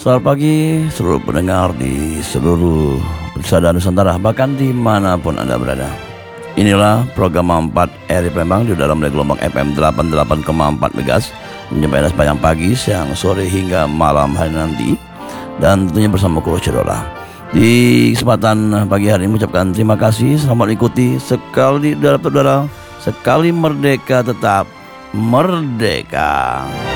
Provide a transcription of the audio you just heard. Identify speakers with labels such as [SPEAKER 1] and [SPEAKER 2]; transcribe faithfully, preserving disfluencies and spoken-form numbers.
[SPEAKER 1] Selamat pagi seluruh pendengar di seluruh Persada Nusantara, bahkan dimanapun Anda berada. Inilah program empat R I Palembang di dalam gelombang F M delapan puluh delapan koma empat MHz, menyampaikan sepanjang pagi, siang, sore hingga malam hari nanti, dan tentunya bersama Kuro Cedola. Di kesempatan pagi hari ini mengucapkan terima kasih, selamat ikuti sekali dalam udara, sekali merdeka tetap merdeka.